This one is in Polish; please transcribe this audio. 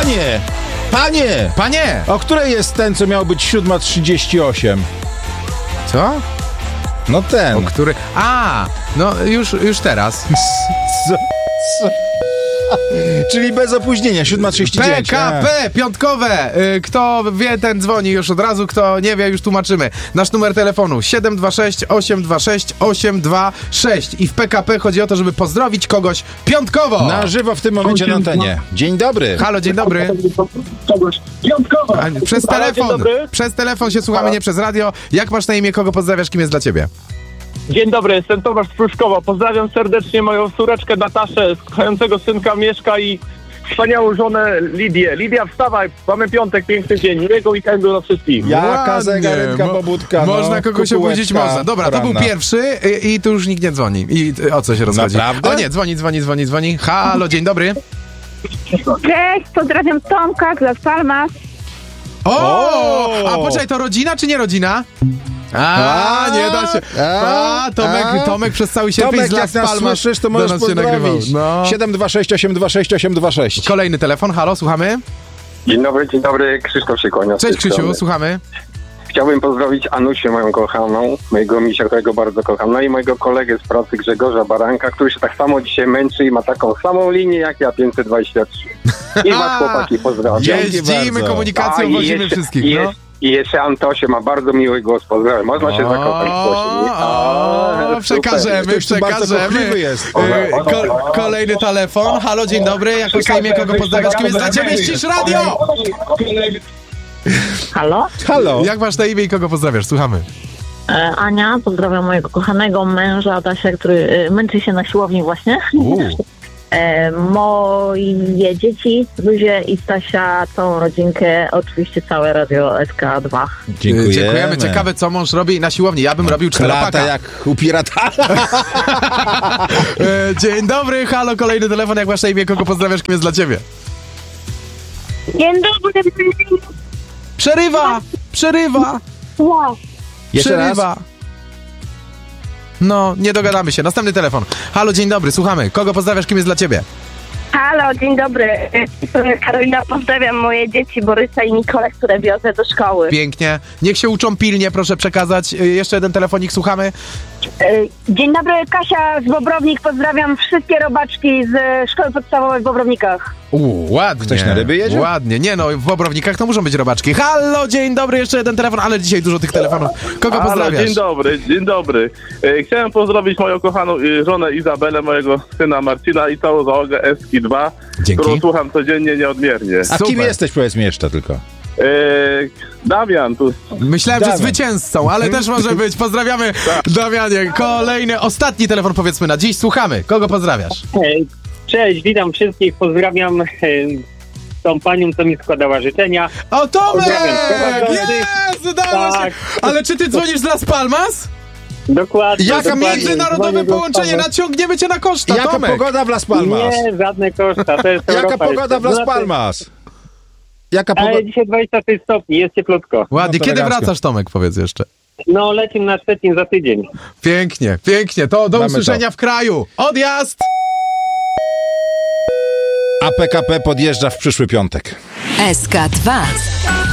Panie! O której jest ten, co miał być 7:38? Co? No ten. O który... No już teraz. Co? Czyli bez opóźnienia, 7:39. PKP piątkowe. Kto wie, ten dzwoni już od razu. Kto nie wie, już tłumaczymy. Nasz numer telefonu 726 826 826. I w PKP chodzi o to, żeby pozdrowić kogoś piątkowo. Na żywo w tym momencie na antenie. Dzień dobry. Halo, dzień dobry. Piątkowo. Przez telefon. Przez telefon się słuchamy, nie przez radio. Jak masz na imię, kogo pozdrawiasz, kim jest dla ciebie? Dzień dobry, jestem Tomasz z Pruszkowa. Pozdrawiam serdecznie moją córeczkę Nataszę, kochającego synka Mieszka i wspaniałą żonę Lidię. Lidia, wstawaj, mamy piątek, piękny dzień. Miłego weekendu dla wszystkich. Jaka zegarynka, pobudka. Można kogoś obudzić, można. Dobra, to był pierwszy i tu już nikt nie dzwoni. I o co się rozchodzi? Naprawdę? O nie, dzwoni. Halo, dzień dobry. Cześć, pozdrawiam Tomka z Las Palmas. A poczekaj, to rodzina czy nie rodzina? Nie da się. Tomek przez cały sierpień z Las jak nas Palmas słyszysz, to możesz pozdrowić. 726 826 826. Kolejny telefon, halo, słuchamy? Dzień dobry, Krzysztof się kłania. Cześć Krzysiu, słuchamy. Chciałbym pozdrowić Anusię, moją kochaną, mojego misia, którego bardzo kocham, no i mojego kolegę z pracy Grzegorza Baranka, który się tak samo dzisiaj męczy i ma taką samą linię jak ja, 523. I was, chłopaki, pozdrawiam. Jeździmy komunikacją, wozimy wszystkich, no. I jeszcze Antosie ma bardzo miły głos, pozdrawiam. Można się zakopać w głosie. Przekażemy. Jest. Kolejny telefon. Halo, dzień dobry. Jak masz na imię, kogo pozdrawiasz? Kim jest dla ciebie? Ścisz radio! Halo? Jak masz na imię i kogo pozdrawiasz? Słuchamy. Ania, pozdrawiam mojego kochanego męża Adasia, który męczy się na siłowni właśnie. Moje dzieci, Zuzię i Stasia, całą rodzinkę, oczywiście całe radio SK2. Dziękujemy. Ciekawe, co mąż robi na siłowni. Ja bym robił czteropaka. Jak u pirata. Dzień dobry, halo, kolejny telefon. Jak masz na imię, kogo pozdrawiasz, kim jest dla ciebie? Dzień dobry. Przerywa. Jeszcze raz. No, nie dogadamy się. Następny telefon. Halo, dzień dobry, słuchamy. Kogo pozdrawiasz, kim jest dla ciebie? Halo, dzień dobry. Karolina, pozdrawiam moje dzieci Borysa i Nikolę, które wiozę do szkoły. Pięknie. Niech się uczą pilnie, proszę przekazać. Jeszcze jeden telefonik, słuchamy. Dzień dobry, Kasia z Bobrownik. Pozdrawiam wszystkie robaczki z szkoły podstawowej w Bobrownikach. Ładnie. Ktoś na ryby jedzie? Ładnie. Nie no, w Bobrownikach to mużą być robaczki. Halo, dzień dobry, jeszcze jeden telefon, ale dzisiaj dużo tych telefonów. Kogo pozdrawiasz? Dzień dobry. Chciałem pozdrowić moją kochaną żonę Izabelę, mojego syna Marcina i całą załogę SK2, którą słucham codziennie nieodmiernie. A kim jesteś, powiedz mi jeszcze tylko? Damian tu. Myślałem, że zwycięzcą, ale też może być. Pozdrawiamy, Damianie. Kolejny, ostatni telefon powiedzmy na dziś. Słuchamy. Kogo pozdrawiasz? Cześć, witam wszystkich, pozdrawiam tą panią, co mi składała życzenia. O, Tomek! Jest! Tak. Ale czy ty dzwonisz z Las Palmas? Dokładnie. Jaka międzynarodowe połączenie? Naciągniemy cię na koszta, Jaka Tomek. pogoda w Las Palmas? Nie, żadne koszta. To jest Jaka pogoda w Las Palmas? Ale dzisiaj 23 stopni, jest cieplutko. Ładnie. Kiedy wracasz, Tomek, powiedz jeszcze? No, lecimy na Szczecin za tydzień. Pięknie. To do usłyszenia w kraju. Odjazd! A PKP podjeżdża w przyszły piątek. SK2